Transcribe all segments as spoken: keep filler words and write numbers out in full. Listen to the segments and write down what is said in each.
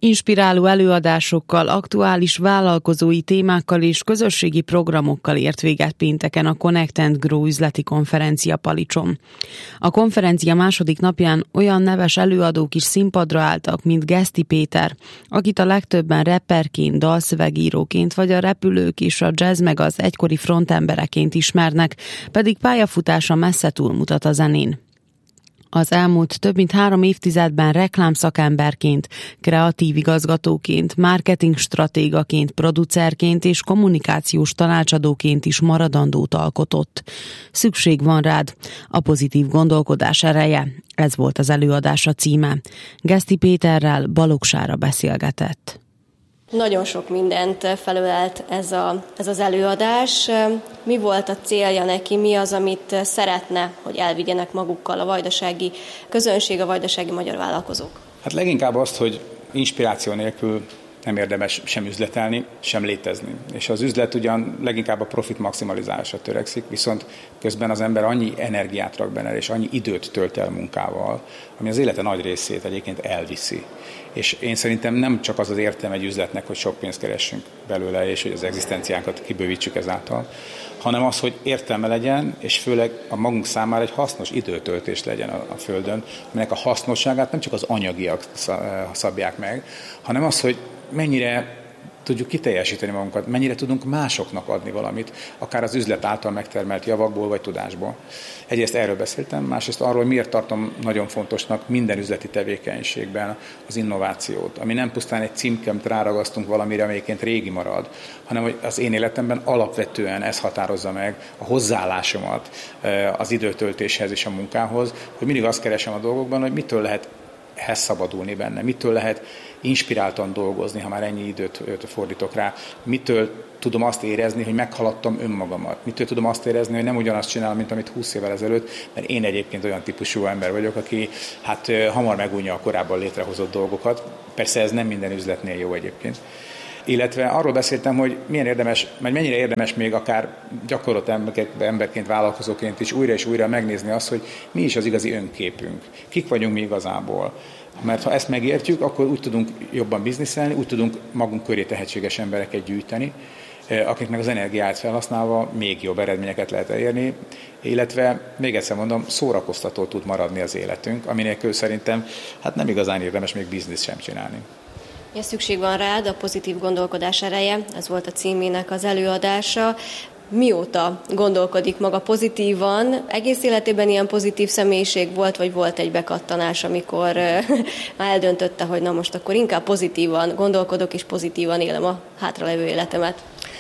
Inspiráló előadásokkal, aktuális vállalkozói témákkal és közösségi programokkal ért véget pénteken a Connect and Grow üzleti konferencia Palicson. A konferencia második napján olyan neves előadók is színpadra álltak, mint Geszti Péter, akit a legtöbben rapperként, dalszövegíróként vagy a repülők és a jazz meg az egykori frontembereként ismernek, pedig pályafutása messze túlmutat a zenén. Az elmúlt több mint három évtizedben reklámszakemberként, kreatív igazgatóként, marketing stratégaként, producerként és kommunikációs tanácsadóként is maradandót alkotott. Szükség van rád, a pozitív gondolkodás ereje. Ez volt az előadása címe. Geszti Péterrel Balogh Sára beszélgetett. Nagyon sok mindent felölelt ez, a, ez az előadás. Mi volt a célja neki, mi az, amit szeretne, hogy elvigyenek magukkal a vajdasági közönség, a vajdasági magyar vállalkozók? Hát leginkább azt, hogy inspiráció nélkül nem érdemes sem üzletelni, sem létezni. És az üzlet ugyan leginkább a profit maximalizálásra törekszik, viszont közben az ember annyi energiát rak benne, és annyi időt tölt el munkával, ami az élete nagy részét egyébként elviszi. És én szerintem nem csak az az értelme egy üzletnek, hogy sok pénzt keressünk belőle, és hogy az egzisztenciánkat kibővítsük ezáltal, hanem az, hogy értelme legyen, és főleg a magunk számára egy hasznos időtöltés legyen a, a Földön, aminek a hasznosságát nem csak az anyagiak szabják meg, hanem az, hogy mennyire tudjuk kiteljesíteni magunkat, mennyire tudunk másoknak adni valamit, akár az üzlet által megtermelt javakból vagy tudásból. Egyrészt erről beszéltem, másrészt arról, hogy miért tartom nagyon fontosnak minden üzleti tevékenységben az innovációt, ami nem pusztán egy címke, amit ráragasztunk valamire, amelyiként régi marad, hanem hogy az én életemben alapvetően ez határozza meg a hozzáállásomat az időtöltéshez és a munkához, hogy mindig azt keresem a dolgokban, hogy mitől lehet ehhez szabadulni benne, mitől lehet inspiráltan dolgozni, ha már ennyi időt fordítok rá, mitől tudom azt érezni, hogy meghaladtam önmagamat, mitől tudom azt érezni, hogy nem ugyanazt csinálom, mint amit húsz évvel ezelőtt, mert én egyébként olyan típusú ember vagyok, aki hát hamar megunja a korábban létrehozott dolgokat. Persze ez nem minden üzletnél jó egyébként. Illetve arról beszéltem, hogy milyen érdemes, vagy mennyire érdemes még akár gyakorolt emberként, vállalkozóként is újra és újra megnézni azt, hogy mi is az igazi önképünk, kik vagyunk mi igazából. Mert ha ezt megértjük, akkor úgy tudunk jobban bizniszelni, úgy tudunk magunk köré tehetséges embereket gyűjteni, akiknek az energiát felhasználva még jobb eredményeket lehet elérni, illetve még egyszer mondom, szórakoztató tud maradni az életünk, aminélkül szerintem hát nem igazán érdemes még bizniszt sem csinálni. Ja, szükség van rád, a pozitív gondolkodás ereje, ez volt a címének az előadása. Mióta gondolkodik maga pozitívan? Egész életében ilyen pozitív személyiség volt, vagy volt egy bekattanás, amikor már eldöntötte, hogy na most akkor inkább pozitívan gondolkodok, és pozitívan élem a hátralevő életemet?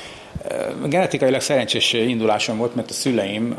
Genetikailag szerencsés indulásom volt, mert a szüleim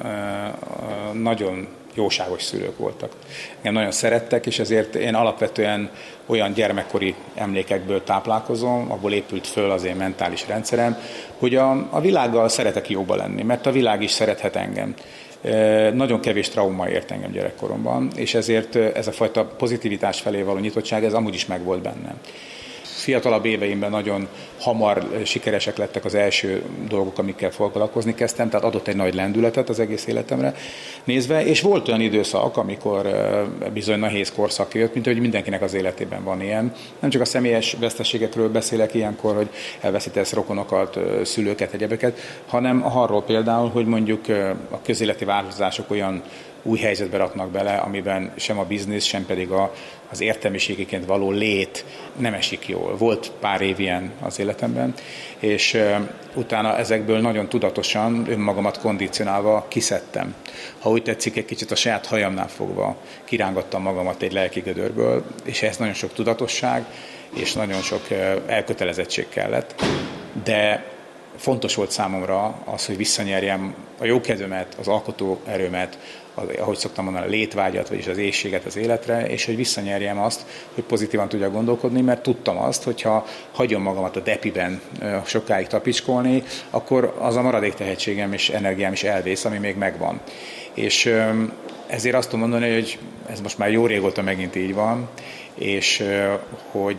nagyon jóságos szülők voltak. Engem nagyon szerettek, és ezért én alapvetően olyan gyermekkori emlékekből táplálkozom, abból épült föl az én mentális rendszerem, hogy a, a világgal szeretek jóba lenni, mert a világ is szerethet engem. E, nagyon kevés trauma ért engem gyerekkoromban, és ezért ez a fajta pozitivitás felé való nyitottság, ez amúgy is megvolt bennem. Fiatalabb éveimben nagyon hamar sikeresek lettek az első dolgok, amikkel foglalkozni kezdtem, tehát adott egy nagy lendületet az egész életemre nézve, és volt olyan időszak, amikor bizony nehéz korszak jött, mint hogy mindenkinek az életében van ilyen. Nem csak a személyes veszteségekről beszélek ilyenkor, hogy elveszítesz rokonokat, szülőket, egyebeket, hanem arról például, hogy mondjuk a közéleti változások olyan új helyzetbe raknak bele, amiben sem a biznisz, sem pedig a, az értelmiségiként való lét nem esik jól. Volt pár év ilyen az életemben, és uh, utána ezekből nagyon tudatosan, önmagamat kondicionálva kiszedtem. Ha úgy tetszik, egy kicsit a saját hajamnál fogva kirángattam magamat egy lelki gödörből, és ehhez nagyon sok tudatosság, és nagyon sok uh, elkötelezettség kellett. De fontos volt számomra az, hogy visszanyerjem a jókedvemet, az alkotó erőmet, az, ahogy szoktam mondani, a létvágyat, vagyis az éhséget az életre, és hogy visszanyerjem azt, hogy pozitívan tudjak gondolkodni, mert tudtam azt, hogyha hagyom magamat a depiben sokáig tapicskolni, akkor az a maradék tehetségem és energiám is elvész, ami még megvan. És ezért azt tudom mondani, hogy ez most már jó régóta megint így van, és hogy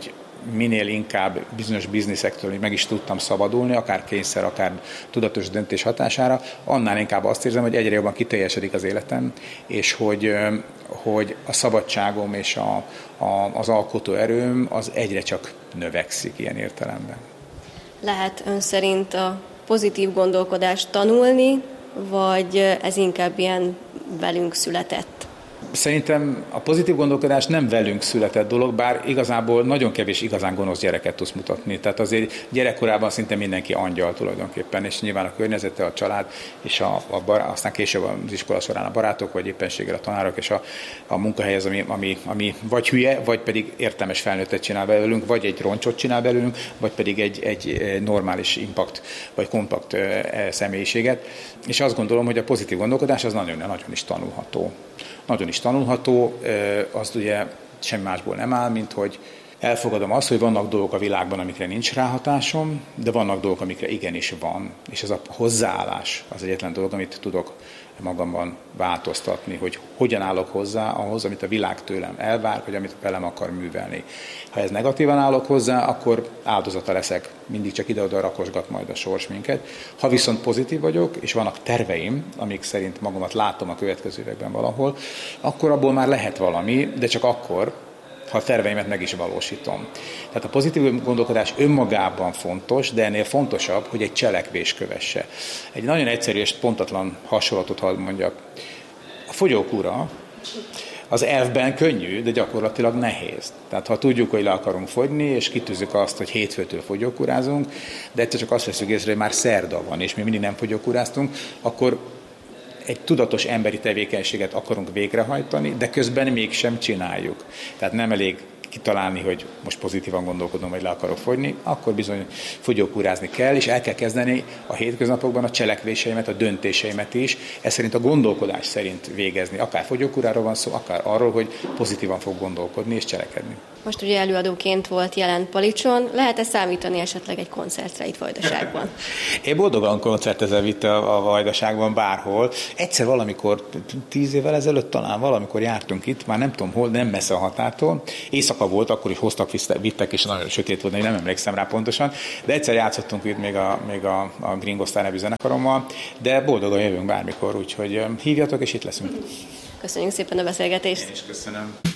minél inkább bizonyos bizniszektől meg is tudtam szabadulni, akár kényszer, akár tudatos döntés hatására, annál inkább azt érzem, hogy egyre jobban kiteljesedik az életem, és hogy, hogy a szabadságom és a, a, az alkotó erőm az egyre csak növekszik ilyen értelemben. Lehet ön szerint a pozitív gondolkodást tanulni, vagy ez inkább ilyen velünk született? Szerintem a pozitív gondolkodás nem velünk született dolog, bár igazából nagyon kevés igazán gonosz gyereket tudsz mutatni. Tehát azért gyerekkorában szinte mindenki angyal tulajdonképpen, és nyilván a környezete, a család, és a, a bará, aztán később az iskola során a barátok, vagy éppenséggel a tanárok, és a, a munkahely az, ami, ami, ami vagy hülye, vagy pedig értelmes felnőttet csinál belőlünk, vagy egy roncsot csinál belőlünk, vagy pedig egy, egy normális impact, vagy kompakt személyiséget. És azt gondolom, hogy a pozitív gondolkodás az nagyon, nagyon is tanulható. Nagyon is tanulható, az ugye semmi másból nem áll, mint hogy elfogadom azt, hogy vannak dolgok a világban, amikre nincs ráhatásom, de vannak dolgok, amikre igenis van. És ez a hozzáállás az egyetlen dolog, amit tudok magamban változtatni, hogy hogyan állok hozzá ahhoz, amit a világ tőlem elvár, vagy amit velem akar művelni. Ha ez negatívan állok hozzá, akkor áldozata leszek. Mindig csak ide-oda rakosgat majd a sors minket. Ha viszont pozitív vagyok, és vannak terveim, amik szerint magamat látom a következő években valahol, akkor abból már lehet valami, de csak akkor, ha a terveimet meg is valósítom. Tehát a pozitív gondolkodás önmagában fontos, de ennél fontosabb, hogy egy cselekvés kövesse. Egy nagyon egyszerű és pontatlan hasonlatot hadd mondjak. A fogyókúra az elvben könnyű, de gyakorlatilag nehéz. Tehát ha tudjuk, hogy le akarunk fogyni, és kitűzzük azt, hogy hétfőtől fogyókúrázunk, de egyszer csak azt veszünk észre, hogy már szerda van, és mi mindig nem fogyókúráztunk, akkor egy tudatos emberi tevékenységet akarunk végrehajtani, de közben mégsem csináljuk. Tehát nem elég kitalálni, hogy most pozitívan gondolkodom, vagy le akarok fogyni, akkor bizony fogyókúrázni kell, és el kell kezdeni a hétköznapokban a cselekvéseimet, a döntéseimet is, ez szerint a gondolkodás szerint végezni. Akár fogyókúráról van szó, akár arról, hogy pozitívan fog gondolkodni és cselekedni. Most ugye előadóként volt jelen Palicson, lehet-e számítani esetleg egy koncertre itt Vajdaságban? Én boldogan koncertezem itt a, a Vajdaságban bárhol. Egyszer valamikor, tíz évvel ezelőtt talán valamikor jártunk itt, már nem tudom hol, nem messze a határtól. Éjszaka volt, akkor is hoztak, vittek, és nagyon sötét volt, nem emlékszem rá pontosan, de egyszer játszottunk itt még a, még a, a Gringo Star nevű zenekarommal, de boldogan jövünk bármikor, úgyhogy hívjatok, és itt leszünk. Köszönjük szépen a beszélgetést! Én is köszönöm.